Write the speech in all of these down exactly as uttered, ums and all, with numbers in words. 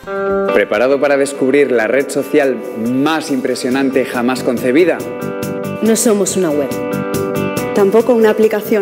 ¿Preparado para descubrir la red social más impresionante jamás concebida? No somos una web. Tampoco una aplicación.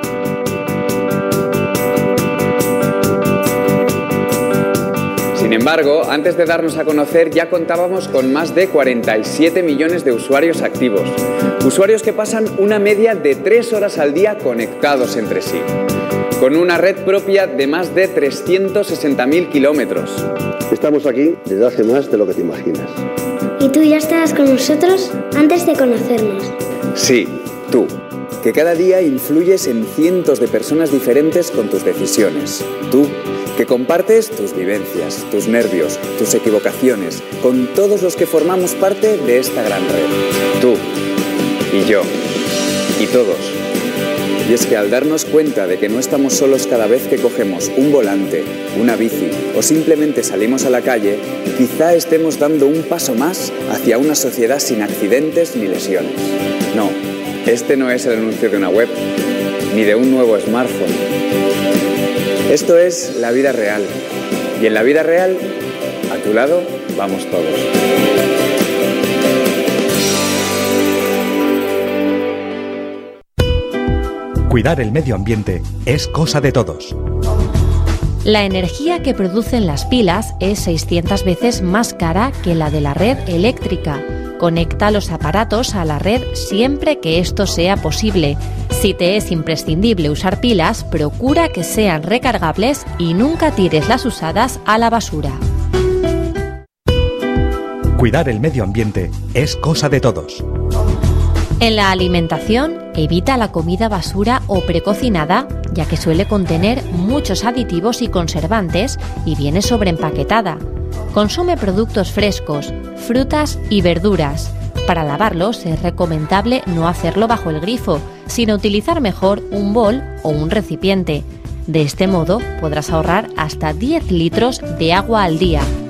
Sin embargo, antes de darnos a conocer ya contábamos con más de cuarenta y siete millones de usuarios activos. Usuarios que pasan una media de tres horas al día conectados entre sí. Con una red propia de más de trescientos sesenta mil kilómetros. Estamos aquí desde hace más de lo que te imaginas. ¿Y tú ya estabas con nosotros antes de conocernos? Sí, tú, que cada día influyes en cientos de personas diferentes con tus decisiones. Tú, que compartes tus vivencias, tus nervios, tus equivocaciones, con todos los que formamos parte de esta gran red. Tú, y yo, y todos. Y es que al darnos cuenta de que no estamos solos cada vez que cogemos un volante, una bici o simplemente salimos a la calle, quizá estemos dando un paso más hacia una sociedad sin accidentes ni lesiones. No, este no es el anuncio de una web, ni de un nuevo smartphone. Esto es la vida real. Y en la vida real, a tu lado, vamos todos. Cuidar el medio ambiente es cosa de todos. La energía que producen las pilas es seiscientas veces más cara que la de la red eléctrica. Conecta los aparatos a la red siempre que esto sea posible. Si te es imprescindible usar pilas, procura que sean recargables y nunca tires las usadas a la basura. Cuidar el medio ambiente es cosa de todos. En la alimentación, evita la comida basura o precocinada, ya que suele contener muchos aditivos y conservantes y viene sobreempaquetada. Consume productos frescos, frutas y verduras. Para lavarlos es recomendable no hacerlo bajo el grifo, sino utilizar mejor un bol o un recipiente. De este modo podrás ahorrar hasta diez litros de agua al día.